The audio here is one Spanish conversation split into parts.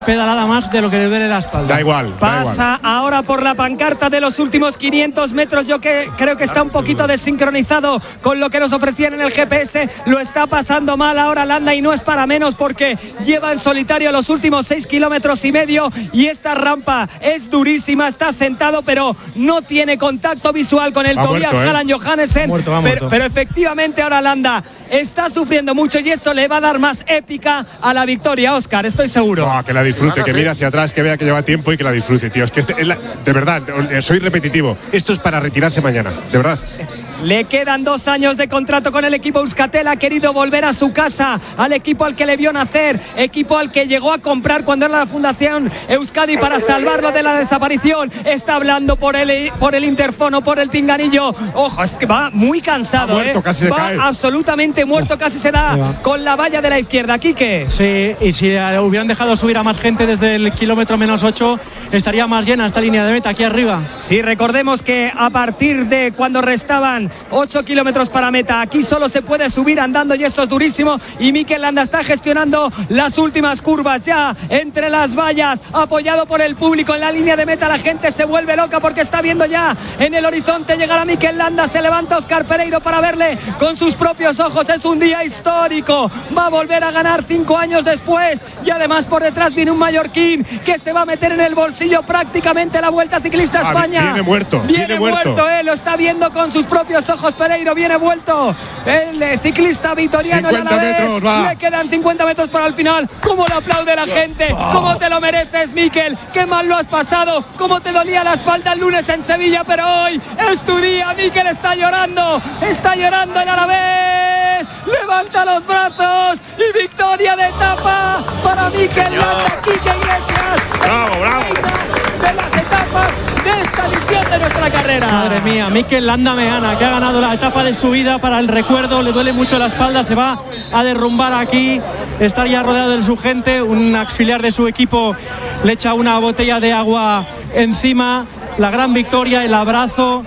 pedalada más de lo que le duele la espalda. Da igual. Pasa ahora por la pancarta de los últimos 500 metros. Yo creo que está un poquito desincronizado con lo que nos ofrecían en el GPS. Lo está pasando mal ahora Landa y no es para menos porque lleva en solitario los últimos 6,5 kilómetros y esta rampa es durísima. Está sentado pero no tiene contacto visual con el Tobias Halland Johannessen. Pero efectivamente ahora Landa está sufriendo mucho y esto le va a dar más épica a la victoria, Óscar, estoy seguro. Que la disfrute, que mire hacia atrás, que vea que lleva tiempo y que la disfrute, tío. Es que de verdad, soy repetitivo. Esto es para retirarse mañana, de verdad. Le quedan 2 años de contrato con el equipo Euskaltel. Ha querido volver a su casa, al equipo al que le vio nacer, equipo al que llegó a comprar cuando era la Fundación Euskadi para salvarlo de la desaparición. Está hablando por el interfono, por el pinganillo. Ojo, es que va muy cansado, muerto, casi se cae. Absolutamente muerto, casi se da con la valla de la izquierda. Quique. Sí, y si hubieran dejado subir a más gente desde el kilómetro -8, estaría más llena esta línea de meta aquí arriba. Sí, recordemos que a partir de cuando restaban 8 kilómetros para meta, aquí solo se puede subir andando y esto es durísimo. Y Mikel Landa está gestionando las últimas curvas ya entre las vallas, apoyado por el público en la línea de meta. La gente se vuelve loca porque está viendo ya en el horizonte llegar a Mikel Landa. Se levanta Óscar Pereiro para verle con sus propios ojos. Es un día histórico, va a volver a ganar 5 años después y además por detrás viene un mallorquín que se va a meter en el bolsillo prácticamente la Vuelta Ciclista a España. Viene muerto, lo está viendo con sus propios ojos. Pereiro viene vuelto, el ciclista vitoriano. 50 metros, va. Le quedan 50 metros para el final. ¿Cómo lo aplaude la gente? ¿Cómo te lo mereces, Mikel? Qué mal lo has pasado, cómo te dolía la espalda el lunes en Sevilla, pero hoy es tu día. Mikel está llorando el Alavés. Levanta los brazos y victoria de etapa para Mikel Landa. Quique Iglesias, bravo. De las etapas de esta edición de nuestra carrera. Madre mía, Mikel Landa Meana, que ha ganado la etapa de su vida para el recuerdo. Le duele mucho la espalda, se va a derrumbar aquí. Estaría rodeado de su gente. Un auxiliar de su equipo le echa una botella de agua encima. La gran victoria, el abrazo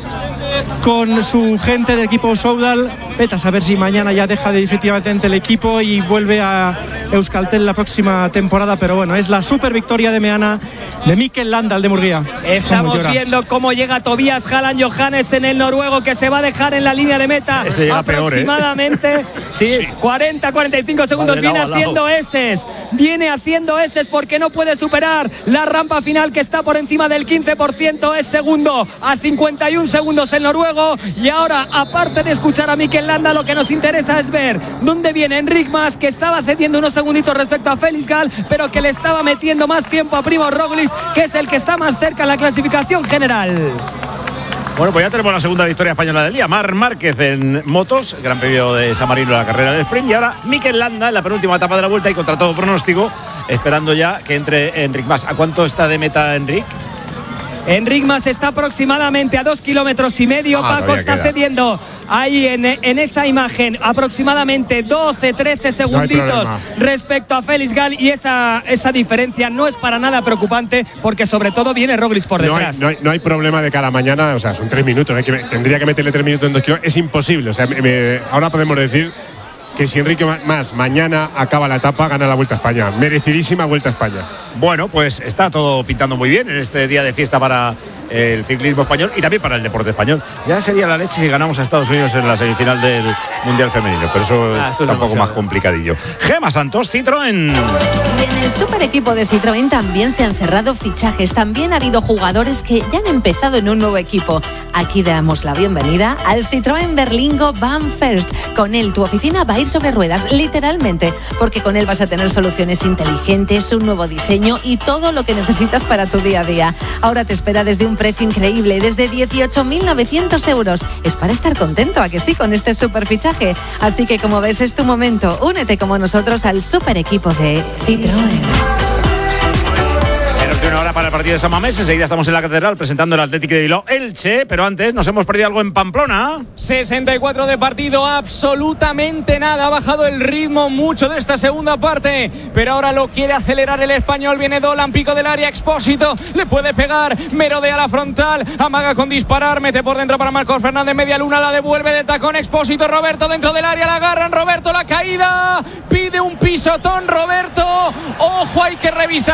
con su gente del equipo Soudal. Vete a saber si mañana ya deja definitivamente el equipo y vuelve a Euskaltel la próxima temporada, pero bueno, es la super victoria de Meana, de Mikel Landa, el de Murguía. Estamos viendo cómo llega Tobias Halland Johannessen, el noruego, que se va a dejar en la línea de meta. Ese llega aproximadamente peor, 40-45 segundos. Viene haciendo eses porque no puede superar la rampa final, que está por encima del 15%. Es segundo a 51 segundos el noruego. Y ahora, aparte de escuchar a Mikel Landa, lo que nos interesa es ver dónde viene Enric Mas, que estaba cediendo unos segunditos respecto a Félix Gall, pero que le estaba metiendo más tiempo a Primož Roglič, que es el que está más cerca en la clasificación general. Bueno, pues ya tenemos la segunda victoria española del día. Marc Márquez en motos, Gran Premio de San Marino, la carrera del sprint. Y ahora Mikel Landa en la penúltima etapa de la Vuelta y contra todo pronóstico, esperando ya que entre Enric Mas. ¿A cuánto está de meta Enric? Enric Mas está aproximadamente a 2,5 kilómetros. Paco está cediendo ahí en esa imagen aproximadamente 12-13 segunditos respecto a Félix Gall, y esa diferencia no es para nada preocupante porque sobre todo viene Roglič por detrás. No hay problema de cara a mañana, o sea, son 3 minutos, tendría que meterle 3 minutos en 2 kilómetros, es imposible, o sea, ahora podemos decir que si Enric Mas mañana acaba la etapa, gana la Vuelta a España. Merecidísima Vuelta a España. Bueno, pues está todo pintando muy bien en este día de fiesta para el ciclismo español y también para el deporte español. Ya sería la leche si ganamos a Estados Unidos en la semifinal del Mundial Femenino, pero eso está un poco más complicadillo. Gemma Santos, Citroën. Y en el super equipo de Citroën también se han cerrado fichajes. También ha habido jugadores que ya han empezado en un nuevo equipo. Aquí damos la bienvenida al Citroën Berlingo Van First. Con él tu oficina va a ir sobre ruedas, literalmente, porque con él vas a tener soluciones inteligentes, un nuevo diseño y todo lo que necesitas para tu día a día. Ahora te espera desde un precio increíble, desde 18.900 euros. Es para estar contento, ¿a que sí?, con este super fichaje. Así que, como ves, es tu momento. Únete como nosotros al super equipo de Citroën. para el partido de San Mamés. Enseguida estamos en la Catedral presentando el Atlético de Bilbao Elche, pero antes nos hemos perdido algo en Pamplona. 64 de partido, absolutamente nada. Ha bajado el ritmo mucho de esta segunda parte, pero ahora lo quiere acelerar el español. Viene Dolan, pico del área, Expósito, le puede pegar, merodea la frontal, amaga con disparar, mete por dentro para Marcos Fernández, media luna, la devuelve de tacón, Expósito, Roberto dentro del área, la agarran, Roberto, la caída, pide un pisotón, Roberto, ojo, hay que revisar.